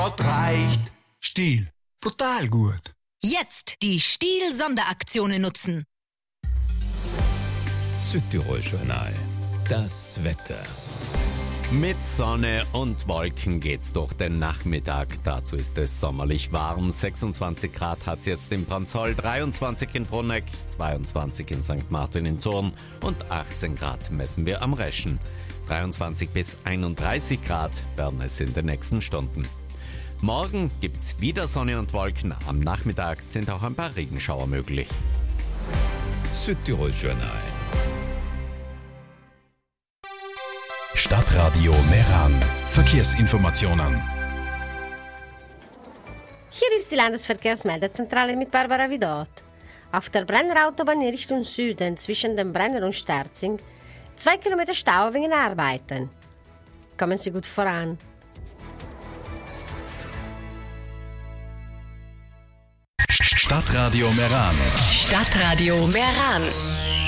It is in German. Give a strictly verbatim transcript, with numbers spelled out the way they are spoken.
Das reicht. Stihl. Brutal gut. Jetzt die Stihl-Sonderaktionen nutzen. Südtirol-Journal. Das Wetter. Mit Sonne und Wolken geht's durch den Nachmittag. Dazu ist es sommerlich warm. sechsundzwanzig Grad hat's jetzt in Branzoll, dreiundzwanzig in Bruneck, zweiundzwanzig in Sankt Martin in Thurn und achtzehn Grad messen wir am Reschen. dreiundzwanzig bis einunddreißig Grad werden es in den nächsten Stunden. Morgen gibt's wieder Sonne und Wolken. Am Nachmittag sind auch ein paar Regenschauer möglich. Südtirol-Journal. Stadtradio Meran. Verkehrsinformationen. Hier ist die Landesverkehrsmeldezentrale mit Barbara Vidot. Auf der Brenner Autobahn in Richtung Süden zwischen dem Brenner und Sterzing zwei Kilometer Stau wegen Arbeiten. Kommen Sie gut voran. Stadtradio Meran. Stadtradio Meran.